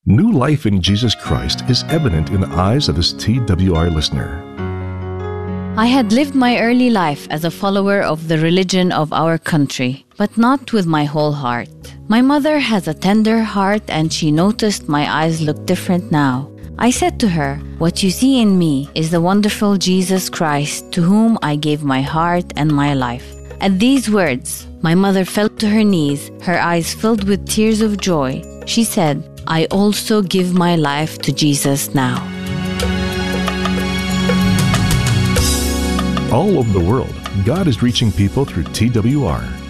New life in Jesus Christ is evident in the eyes of this TWR listener. I had lived my early life as a follower of the religion of our country, but not with my whole heart. My mother has a tender heart and she noticed my eyes look different now. I said to her, "What you see in me is the wonderful Jesus Christ to whom I gave my heart and my life." At these words, my mother fell to her knees, her eyes filled with tears of joy. She said, "I also give my life to Jesus now." All over the world, God is reaching people through TWR.